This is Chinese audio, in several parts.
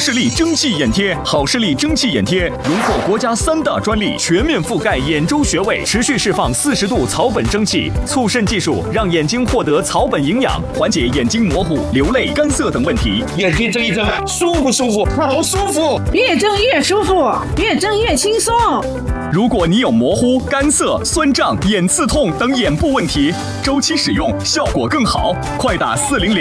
视力蒸汽眼贴，好视力蒸汽眼贴荣获国家3大专利，全面覆盖眼周穴位，持续释放40度草本蒸汽，促渗技术让眼睛获得草本营养，缓解眼睛模糊、流泪、干涩等问题。 眼睛睁一睁，舒不舒服？好舒服！ 越睁越舒服，越睁越轻松。 如果你有模糊、干涩、酸胀、眼刺痛等眼部问题，周期使用效果更好。快打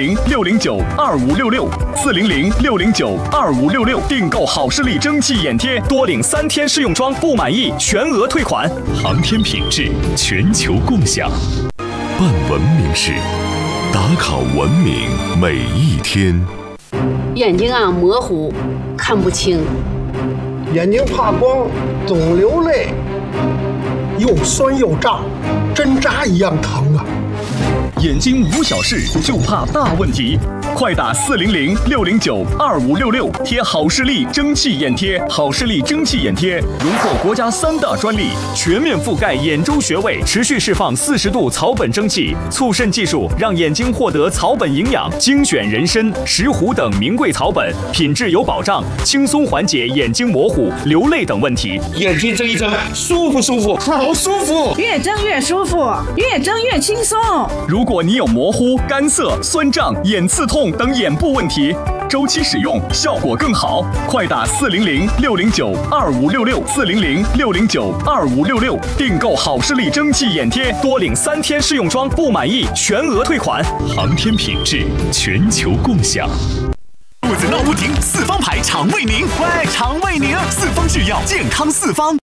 400-609-2566，400-609-2566，订购好视力蒸汽眼贴，多领3天试用装，不满意全额退款。 航天品质，全球共享。办文明事，打卡文明每一天。 眼睛模糊，看不清。 眼睛怕光，总流泪，又酸又胀，针扎一样疼啊！ 眼睛无小事，就怕大问题。快打400-609-2566，贴好视力蒸汽眼贴。好视力蒸汽眼贴荣获国家3大专利，全面覆盖眼周穴位，持续释放40度草本蒸汽，促渗技术让眼睛获得草本营养，精选人参、石斛等名贵草本，品质有保障，轻松缓解眼睛模糊、流泪等问题。 眼睛睁一睁，舒不舒服？好舒服！ 越睁越舒服，越睁越轻松。 如果你有模糊、干涩、酸胀、眼刺痛等眼部问题，周期使用效果更好。快打400-609-2566，400-609-2566，订购好视力蒸汽眼贴，多领3天试用装，不满意全额退款。 航天品质，全球共享。肚子闹不停，四方牌肠胃宁，喂，肠胃宁，四方制药，健康四方。